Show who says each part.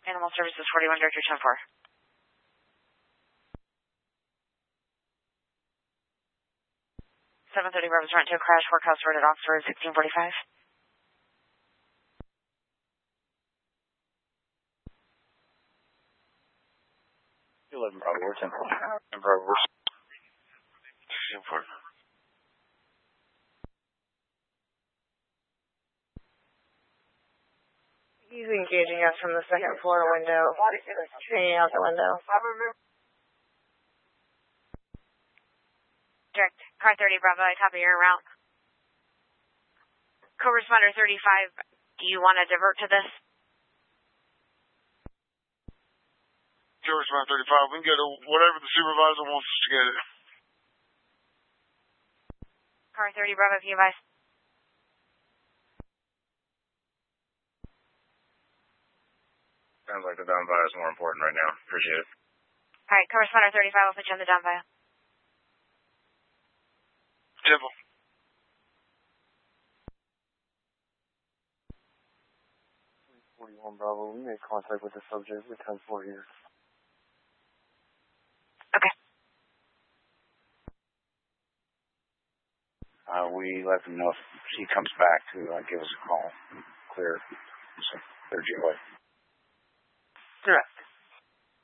Speaker 1: Animal Services 41 Director 10-4. .730 Bravo's rent to a crash, Workhouse Road at Oxford, 1645.
Speaker 2: 11 Bravo, we're 10-4. 10 Bravo, we're 10-4.
Speaker 3: He's engaging us from the second floor window, hanging out the window.
Speaker 1: Direct, car 30 Bravo, I copy your route. Co-responder 35, do you want to divert to this?
Speaker 4: Co-responder 35, we can get whatever the supervisor wants us to get it.
Speaker 1: Car 30 Bravo, can you advise?
Speaker 2: Sounds like the down by is more important right now. Appreciate it.
Speaker 1: Alright, co-responder 35, I'll put you on the down by.
Speaker 4: Temple.
Speaker 5: 41 Bravo, we made contact with the subject with 10-4 here.
Speaker 1: Okay.
Speaker 2: We let them know if she comes back to give us a call. Clear GOA.
Speaker 5: Correct.